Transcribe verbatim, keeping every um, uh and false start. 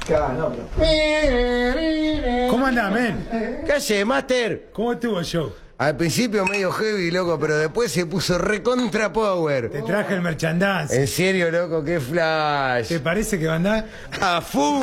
Claro, no, pero... ¿Cómo andás, men? ¿Qué hace, Master? ¿Cómo estuvo el show? Al principio medio heavy, loco, pero después se puso recontra power. Te traje el merchandise. En serio, loco, qué flash. ¿Te parece que va a andar? A full.